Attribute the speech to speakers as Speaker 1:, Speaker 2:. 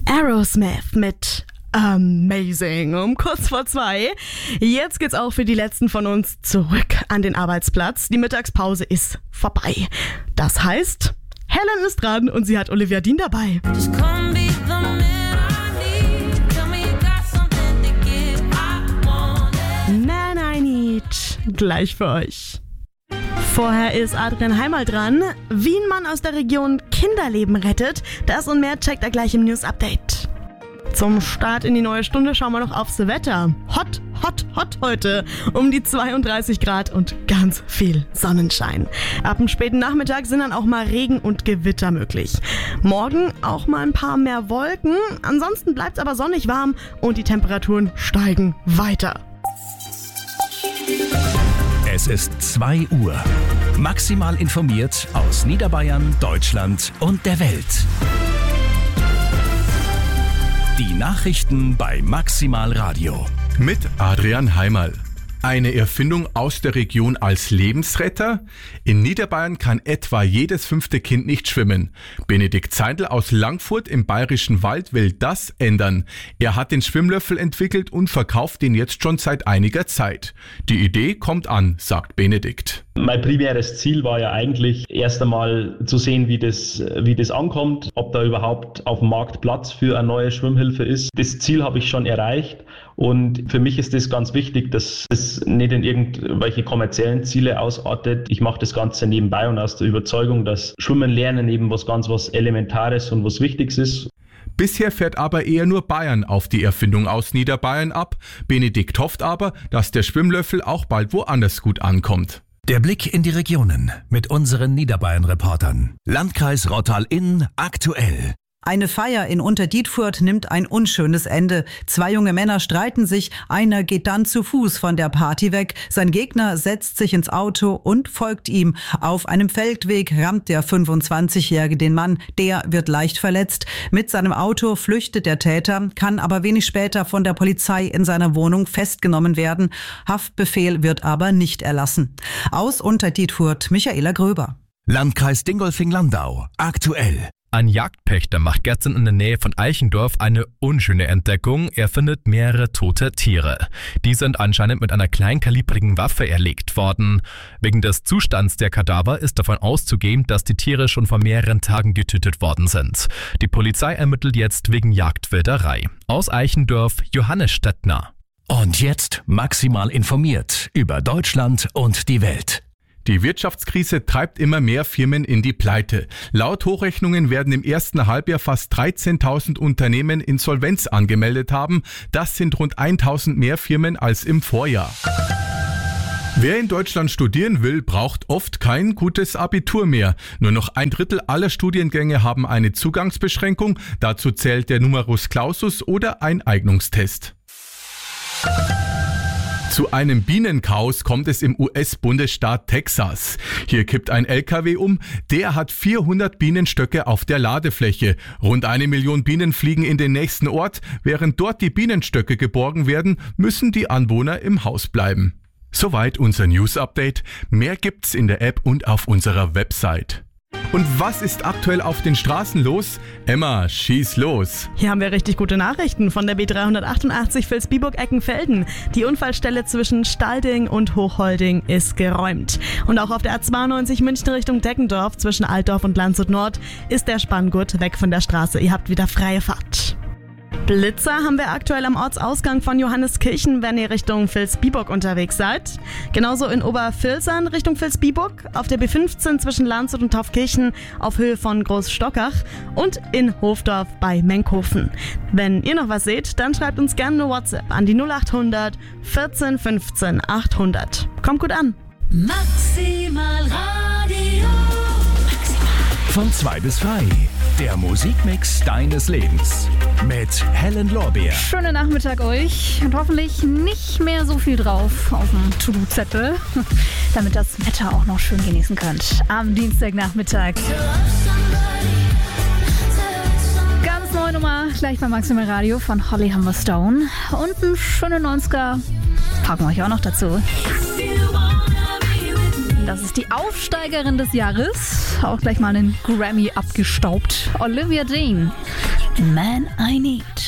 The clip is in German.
Speaker 1: Aerosmith mit Amazing um kurz vor 2. Jetzt geht's auch für die letzten von uns zurück an den Arbeitsplatz. Die Mittagspause ist vorbei. Das heißt, Helen ist dran und sie hat Olivia Dean dabei. Man I Need gleich für euch. Vorher ist Adrian Heimal dran. Wie ein Mann aus der Region Kinderleben rettet, das und mehr checkt er gleich im News-Update. Zum Start in die neue Stunde schauen wir noch aufs Wetter. Hot, hot, hot heute. Um die 32 Grad und ganz viel Sonnenschein. Ab dem späten Nachmittag sind dann auch mal Regen und Gewitter möglich. Morgen auch mal ein paar mehr Wolken. Ansonsten bleibt es aber sonnig warm und die Temperaturen steigen weiter.
Speaker 2: Es ist 2 Uhr. Maximal informiert aus Niederbayern, Deutschland und der Welt. Die Nachrichten bei Maximal Radio.
Speaker 3: Mit Adrian Heimal. Eine Erfindung aus der Region als Lebensretter? In Niederbayern kann etwa jedes 5. Kind nicht schwimmen. Benedikt Zeindl aus Langfurt im Bayerischen Wald will das ändern. Er hat den Schwimmlöffel entwickelt und verkauft ihn jetzt schon seit einiger Zeit. Die Idee kommt an, sagt Benedikt.
Speaker 4: Mein primäres Ziel war ja eigentlich erst einmal zu sehen, wie das ankommt, ob da überhaupt auf dem Markt Platz für eine neue Schwimmhilfe ist. Das Ziel habe ich schon erreicht und für mich ist das ganz wichtig, dass es nicht in irgendwelche kommerziellen Ziele ausartet. Ich mache das Ganze nebenbei und aus der Überzeugung, dass Schwimmen lernen eben was Elementares und was Wichtiges ist.
Speaker 3: Bisher fährt aber eher nur Bayern auf die Erfindung aus Niederbayern ab. Benedikt hofft aber, dass der Schwimmlöffel auch bald woanders gut ankommt.
Speaker 2: Der Blick in die Regionen mit unseren Niederbayern-Reportern. Landkreis Rottal-Inn aktuell.
Speaker 5: Eine Feier in Unterdietfurt nimmt ein unschönes Ende. 2 junge Männer streiten sich, einer geht dann zu Fuß von der Party weg. Sein Gegner setzt sich ins Auto und folgt ihm. Auf einem Feldweg rammt der 25-Jährige den Mann. Der wird leicht verletzt. Mit seinem Auto flüchtet der Täter, kann aber wenig später von der Polizei in seiner Wohnung festgenommen werden. Haftbefehl wird aber nicht erlassen. Aus Unterdietfurt, Michaela Gröber.
Speaker 2: Landkreis Dingolfing-Landau aktuell.
Speaker 6: Ein Jagdpächter macht gestern in der Nähe von Eichendorf eine unschöne Entdeckung. Er findet mehrere tote Tiere. Die sind anscheinend mit einer kleinkalibrigen Waffe erlegt worden. Wegen des Zustands der Kadaver ist davon auszugehen, dass die Tiere schon vor mehreren Tagen getötet worden sind. Die Polizei ermittelt jetzt wegen Jagdwilderei. Aus Eichendorf, Johannes Stettner.
Speaker 2: Und jetzt maximal informiert über Deutschland und die Welt.
Speaker 3: Die Wirtschaftskrise treibt immer mehr Firmen in die Pleite. Laut Hochrechnungen werden im ersten Halbjahr fast 13.000 Unternehmen Insolvenz angemeldet haben. Das sind rund 1.000 mehr Firmen als im Vorjahr. Wer in Deutschland studieren will, braucht oft kein gutes Abitur mehr. Nur noch 1/3 aller Studiengänge haben eine Zugangsbeschränkung. Dazu zählt der Numerus Clausus oder ein Eignungstest. Zu einem Bienenchaos kommt es im US-Bundesstaat Texas. Hier kippt ein LKW um, der hat 400 Bienenstöcke auf der Ladefläche. Rund 1 Million Bienen fliegen in den nächsten Ort. Während dort die Bienenstöcke geborgen werden, müssen die Anwohner im Haus bleiben. Soweit unser News-Update. Mehr gibt's in der App und auf unserer Website. Und was ist aktuell auf den Straßen los? Emma, schieß los.
Speaker 1: Hier haben wir richtig gute Nachrichten von der B388 Vilsbiburg-Eckenfelden. Die Unfallstelle zwischen Stalding und Hochholding ist geräumt. Und auch auf der A92 München Richtung Deckendorf zwischen Altdorf und Landshut Nord ist der Spanngurt weg von der Straße. Ihr habt wieder freie Fahrt. Blitzer haben wir aktuell am Ortsausgang von Johanneskirchen, wenn ihr Richtung Vilsbiburg unterwegs seid. Genauso in Obervilsern Richtung Vilsbiburg, auf der B15 zwischen Landshut und Taufkirchen auf Höhe von Großstockach und in Hofdorf bei Menkhofen. Wenn ihr noch was seht, dann schreibt uns gerne eine WhatsApp an die 0800 14 15 800. Kommt gut an.
Speaker 7: Maximal Radio.
Speaker 2: Von 2 bis 3. Der Musikmix deines Lebens. Mit Helen Lorbeer.
Speaker 8: Schönen Nachmittag euch und hoffentlich nicht mehr so viel drauf auf dem To-Do-Zettel, damit das Wetter auch noch schön genießen könnt am Dienstagnachmittag. Ganz neue Nummer, gleich bei Maximal Radio von Holly Humberstone. Und einen schönen 90er packen wir euch auch noch dazu. Das ist die Aufsteigerin des Jahres. Auch gleich mal einen Grammy abgestaubt. Olivia Dean. Man I Need.